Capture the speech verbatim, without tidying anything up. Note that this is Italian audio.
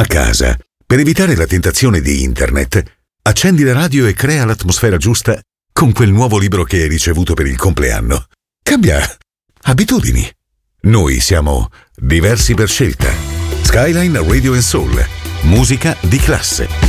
A casa, per evitare la tentazione di internet, accendi la radio e crea l'atmosfera giusta con quel nuovo libro che hai ricevuto per il compleanno. Cambia abitudini. Noi siamo diversi per scelta. Skyline Radio and Soul. Musica di classe.